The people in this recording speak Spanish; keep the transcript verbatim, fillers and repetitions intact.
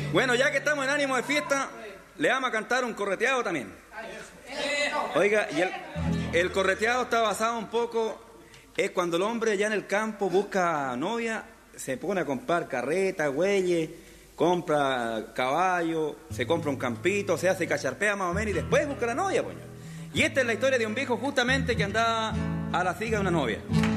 Bueno, ya que estamos en ánimo de fiesta, le vamos a cantar un correteado también. Oiga, y el, el correteado está basado un poco, es cuando el hombre ya en el campo busca novia, se pone a comprar carreta, güeyes, compra caballo, se compra un campito, se hace cacharpea más o menos y después busca la novia, poño. Y esta es la historia de un viejo justamente que andaba a la siga de una novia.